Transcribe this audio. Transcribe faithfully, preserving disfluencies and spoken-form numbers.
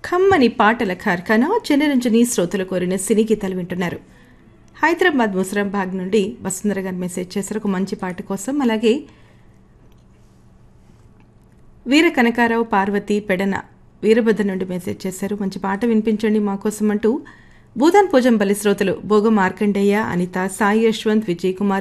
కమ్మని పాటల కార్ఖానా జనరంజని శ్రోతలు కోరిన సినీ గీతాలు వింటున్నారు. హైదరాబాద్ ముసరాబాగ్ నుండి వసుంధర గారు మెసేజ్ చేశారు ఒక మంచి పాట కోసం. అలాగే వీర కనకారావు పార్వతి పెడన వీరభద్ర నుండి మెసేజ్ చేశారు మంచి పాట వినిపించండి మా కోసం అంటూ భూదాన్ పూజంపల్లి శ్రోతలు భోగ మార్కండేయ, అనిత, సాయి యశ్వంత్, విజయ్ కుమార్